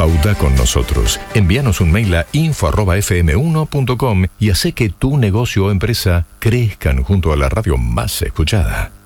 Audá con nosotros. Envíanos un mail a info@fm1.com y hace que tu negocio o empresa crezcan junto a la radio más escuchada.